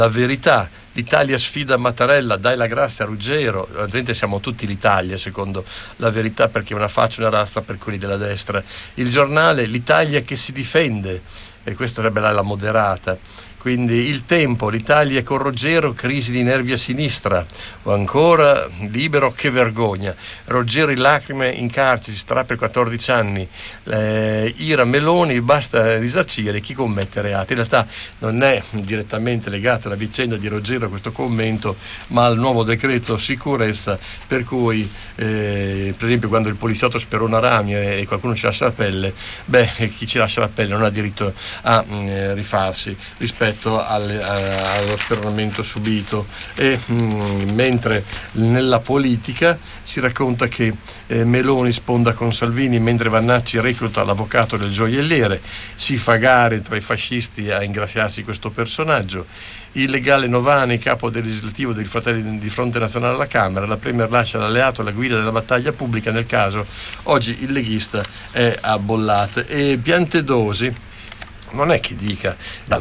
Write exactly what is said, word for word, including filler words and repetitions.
la verità. L'Italia sfida Mattarella, dai la grazia a Ruggero. Ovviamente siamo tutti l'Italia secondo la verità, perché una faccia, una razza per quelli della destra. Il Giornale, l'Italia che si difende, e questa sarebbe la, la moderata. Quindi Il Tempo, l'Italia con Ruggero, crisi di nervi a sinistra. O ancora Libero, che vergogna, Ruggero in lacrime in carcere, si starà per quattordici anni. Eh, Ira Meloni, basta risarcire chi commette reati. In realtà non è direttamente legata alla vicenda di Ruggero questo commento, ma al nuovo decreto sicurezza, per cui eh, per esempio quando il poliziotto sperona rami e qualcuno ci lascia la pelle, beh, chi ci lascia la pelle non ha diritto a mh, rifarsi rispetto Alle, a, allo speronamento subito. E mh, mentre nella politica si racconta che eh, Meloni sponda con Salvini mentre Vannacci recluta l'avvocato del gioielliere, si fa gare tra i fascisti a ingraziarsi questo personaggio. Il legale Novani, capo del legislativo dei Fratelli di Fronte Nazionale alla Camera, la Premier lascia l'alleato alla guida della battaglia pubblica nel caso, oggi il leghista è a Bollate. E Piantedosi non è che dica,